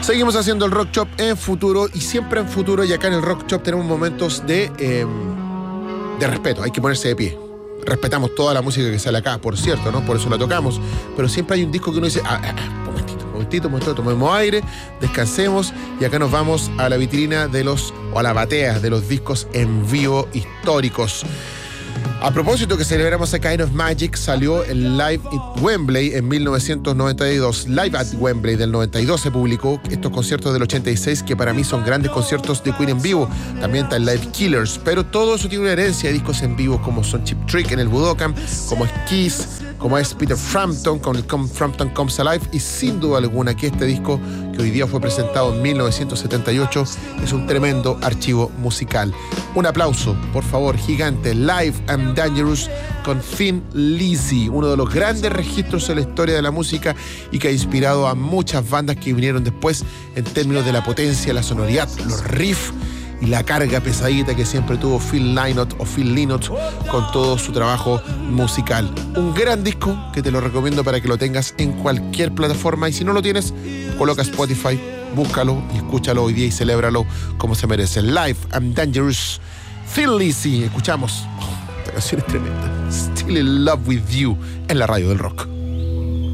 Seguimos haciendo el Rock Shop en Futuro y siempre en Futuro, y acá en el Rock Shop tenemos momentos de respeto. Hay que ponerse de pie. Respetamos toda la música que sale acá, por cierto, ¿no? Por eso la tocamos. Pero siempre hay un disco que uno dice, momentito, tomemos aire, descansemos, y acá nos vamos a la vitrina o a la batea de los discos en vivo históricos. A propósito que celebramos A Kind of Magic, salió el Live at Wembley en 1992. Live at Wembley del 92 se publicó, estos conciertos del 86 que para mí son grandes conciertos de Queen en vivo. También está el Live Killers, pero todo eso tiene una herencia de discos en vivo como son Cheap Trick en el Budokan, como es Kiss, como es Peter Frampton con el Frampton Comes Alive, y sin duda alguna que este disco, que hoy día fue presentado en 1978, es un tremendo archivo musical. Un aplauso, por favor, gigante, Live and Dangerous con Thin Lizzy, uno de los grandes registros en la historia de la música y que ha inspirado a muchas bandas que vinieron después en términos de la potencia, la sonoridad, los riffs y la carga pesadita que siempre tuvo Phil Lynott con todo su trabajo musical. Un gran disco que te lo recomiendo para que lo tengas en cualquier plataforma, y si no lo tienes, coloca Spotify, búscalo y escúchalo hoy día y celébralo como se merece. Live and Dangerous, Thin Lizzy. Escuchamos, esta canción es tremenda, Still in Love with You, en la radio del rock.